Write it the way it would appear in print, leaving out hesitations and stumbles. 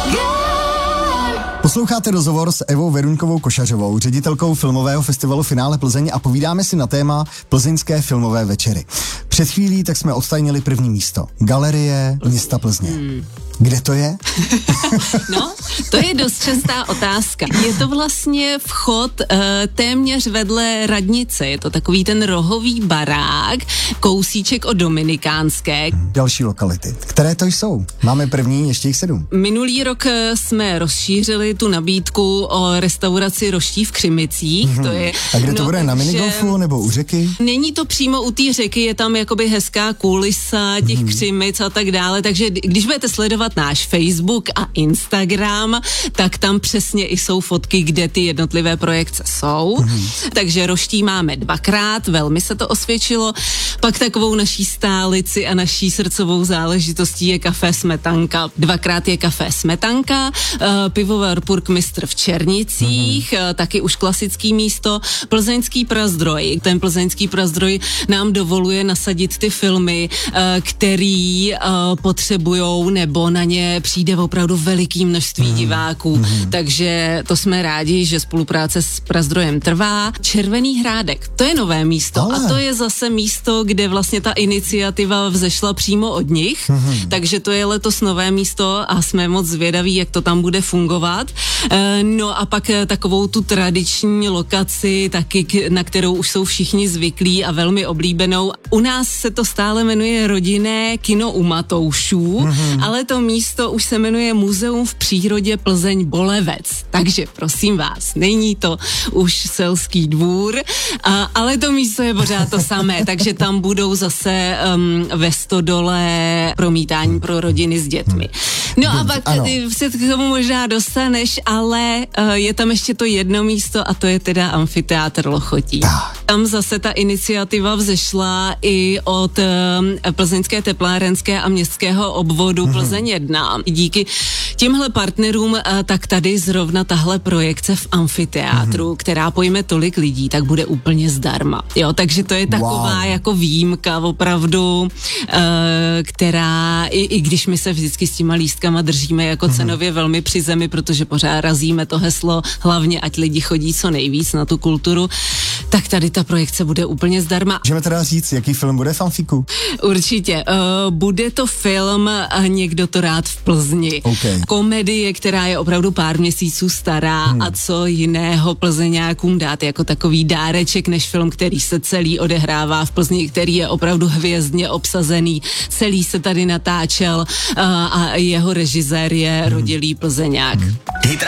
Posloucháte rozhovor s Evou Veruňkovou Košařovou, ředitelkou filmového festivalu Finále Plzeň, a povídáme si na téma plzeňské filmové večery. Před chvílí tak jsme odtajnili první místo. Galerie města Plzně. Kde to je? No, to je dost častá otázka. Je to vlastně vchod téměř vedle radnice. Je to takový ten rohový barák, kousíček od Dominikánské. Další lokality. Které to jsou? Máme první, ještě jich 7. Minulý rok jsme rozšířili tu nabídku o restauraci Roští v Křimicích. To je, a kde to bude? Na minigolfu nebo u řeky? Není to přímo u té řeky, je tam jakoby hezká kulisa těch Křimic a tak dále, takže když budete sledovat náš Facebook a Instagram, tak tam přesně i jsou fotky, kde ty jednotlivé projekce jsou. Takže Roští máme 2krát, velmi se to osvědčilo. Pak takovou naší stálici a naší srdcovou záležitostí je Café Smetanka. 2krát je Café Smetanka, pivovar Purkmistr v Černicích, taky už klasický místo, Plzeňský Prazdroj. Ten Plzeňský Prazdroj nám dovoluje nasadit ty filmy, který potřebujou, nebo na ně přijde opravdu veliký množství diváků. Takže to jsme rádi, že spolupráce s Prazdrojem trvá. Červený Hrádek, to je nové místo a to je zase místo, kde vlastně ta iniciativa vzešla přímo od nich, takže to je letos nové místo a jsme moc zvědaví, jak to tam bude fungovat. No a pak takovou tu tradiční lokaci, taky na kterou už jsou všichni zvyklí a velmi oblíbenou. U nás se to stále jmenuje Rodinné kino u Matoušů, ale to místo už se jmenuje Muzeum v přírodě Plzeň Bolevec. Takže prosím vás, není to už Selský dvůr, ale to místo je pořád to samé, takže tam budou zase ve Stodole promítání pro rodiny s dětmi. No a pak se k tomu možná dostaneš, ale je tam ještě to jedno místo a to je teda Amfiteátr Lochotí. Tam zase ta iniciativa vzešla i od Plzeňské teplárenské a městského obvodu Plzeň 1. Díky těmhle partnerům tak tady zrovna tahle projekce v amfiteátru, která pojme tolik lidí, tak bude úplně zdarma. Jo, takže to je taková jako výjimka opravdu, která, i když my se vždycky s těma lístkama držíme jako cenově velmi při zemi, protože pořád razíme to heslo, hlavně ať lidi chodí co nejvíc na tu kulturu, tak tady ta projekce bude úplně zdarma. Můžeme teda říct, jaký film bude v Amfiku? Určitě. Bude to film Někdo to rád v Plzni. Komedie, která je opravdu pár měsíců stará a co jiného plzeňákům dát jako takový dáreček, než film, který se celý odehrává v Plzni, který je opravdu hvězdně obsazený. Celý se tady natáčel a jeho režisér je rodilý Plzeňák.